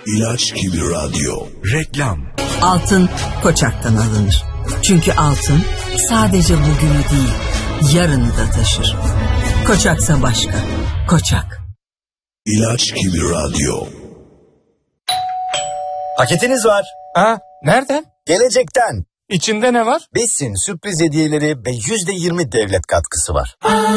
İlaç gibi radyo. Reklam. Altın Koçak'tan alınır. Çünkü altın sadece bugünü değil, yarını da taşır. Koçaksa başka. Koçak. İlaç gibi radyo. Paketiniz var. Ha, nereden? Gelecekten. İçinde ne var? Besin, sürpriz hediyeleri ve %20 devlet katkısı var.